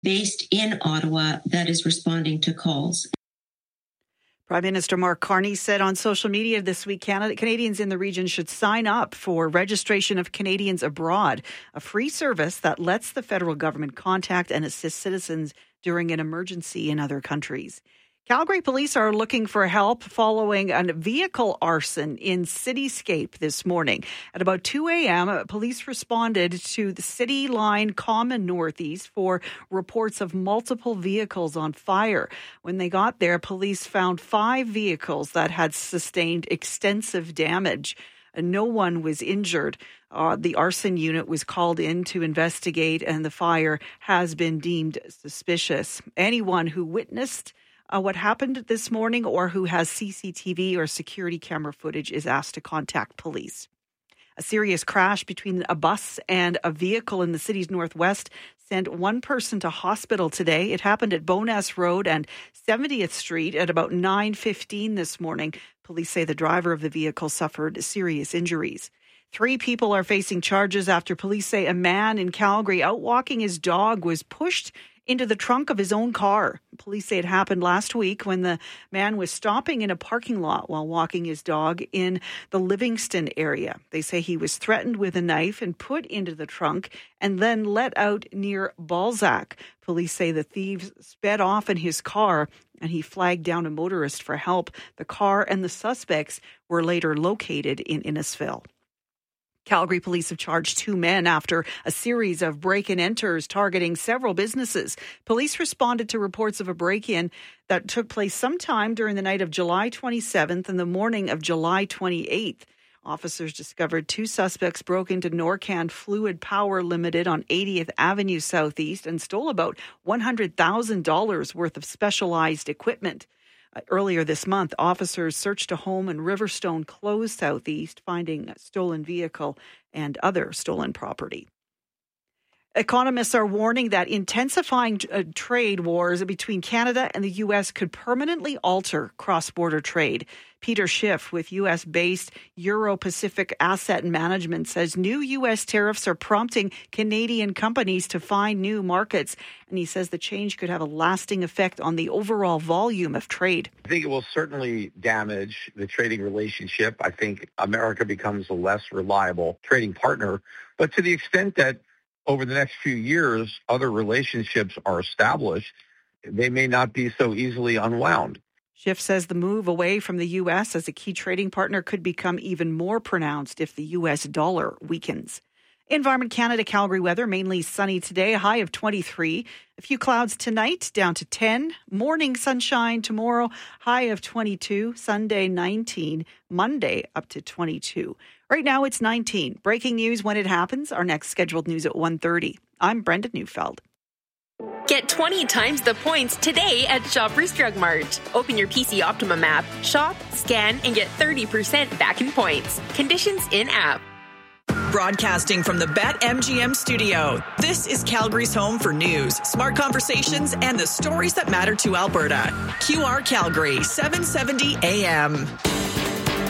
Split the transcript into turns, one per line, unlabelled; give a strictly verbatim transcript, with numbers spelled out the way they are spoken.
based in Ottawa that is responding to calls.
Prime Minister Mark Carney said on social media this week, Canada, Canadians in the region should sign up for registration of Canadians abroad, a free service that lets the federal government contact and assist citizens during an emergency in other countries. Calgary police are looking for help following a vehicle arson in Cityscape this morning. At about two a.m., police responded to the City Line Common Northeast for reports of multiple vehicles on fire. When they got there, police found five vehicles that had sustained extensive damage. No one was injured. Uh, the arson unit was called in to investigate, and the fire has been deemed suspicious. Anyone who witnessed Uh, what happened this morning or who has C C T V or security camera footage is asked to contact police. A serious crash between a bus and a vehicle in the city's northwest sent one person to hospital today. It happened at Bowness Road and seventieth Street at about nine fifteen this morning. Police say the driver of the vehicle suffered serious injuries. Three people are facing charges after police say a man in Calgary out walking his dog was pushed into the trunk of his own car. Police say it happened last week when the man was stopping in a parking lot while walking his dog in the Livingston area. They say he was threatened with a knife and put into the trunk and then let out near Balzac. Police say the thieves sped off in his car and he flagged down a motorist for help. The car and the suspects were later located in Innisfil. Calgary police have charged two men after a series of break-and-enters targeting several businesses. Police responded to reports of a break-in that took place sometime during the night of July twenty-seventh and the morning of July twenty-eighth. Officers discovered two suspects broke into Norcan Fluid Power Limited on eightieth Avenue Southeast and stole about one hundred thousand dollars worth of specialized equipment. Earlier this month, officers searched a home in Riverstone Close Southeast, finding a stolen vehicle and other stolen property. Economists are warning that intensifying uh, trade wars between Canada and the U S could permanently alter cross-border trade. Peter Schiff with U S-based Euro-Pacific Asset Management says new U S tariffs are prompting Canadian companies to find new markets. And he says the change could have a lasting effect on the overall volume of trade.
I think it will certainly damage the trading relationship. I think America becomes a less reliable trading partner. But to the extent that over the next few years, other relationships are established, they may not be so easily unwound.
Schiff says the move away from the U S as a key trading partner could become even more pronounced if the U S dollar weakens. Environment Canada Calgary weather, mainly sunny today, a high of twenty-three. A few clouds tonight, down to ten. Morning sunshine tomorrow, high of twenty-two. Sunday, nineteen. Monday, up to twenty-two. Right now, it's nineteen. Breaking news when it happens. Our next scheduled news at one thirty. I'm Brenda Neufeld.
Get twenty times the points today at Shoppers Drug Mart. Open your P C Optimum app, shop, scan, and get thirty percent back in points. Conditions in-app.
Broadcasting from the BetMGM studio, this is Calgary's home for news, smart conversations, and the stories that matter to Alberta. Q R Calgary, seven seventy A M.